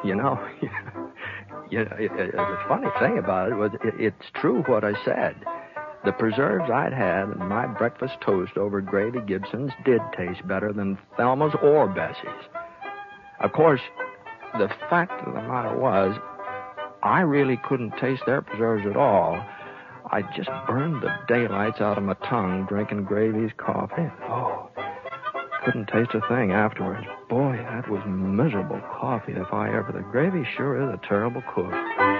You know, the funny thing about it was it's true what I said. The preserves I'd had in my breakfast toast over Gravy Gibson's did taste better than Thelma's or Bessie's. Of course, the fact of the matter was, I really couldn't taste their preserves at all. I just burned the daylights out of my tongue drinking Gravy's coffee. Oh, couldn't taste a thing afterwards. Boy, that was miserable coffee if I ever... The Gravy sure is a terrible cook.